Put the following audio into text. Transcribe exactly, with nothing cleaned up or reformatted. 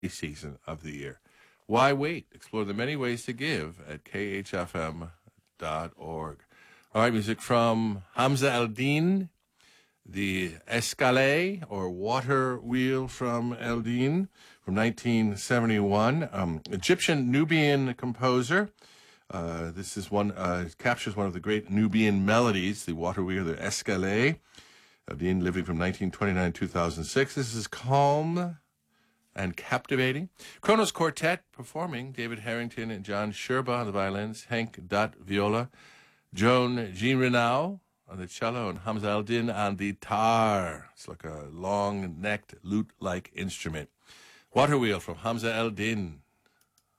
season of the year. Why wait? Explore the many ways to give at k h f m dot org. All right, music from Hamza El-Din, the Escalade, or Water Wheel from El-Din, from nineteen seventy-one. Um, Egyptian Nubian composer. Uh, this is one, uh, captures one of the great Nubian melodies, the Water Wheel, the Escalade. El-Din living from nineteen twenty-nine to two thousand six. This is calm and captivating. Kronos Quartet performing, David Harrington and John Sherba on the violins, Henk Dutt viola, Joan Jean Renaud on the cello, and Hamza El-Din on the tar. It's like a long-necked lute-like instrument. Water Wheel from Hamza El-Din.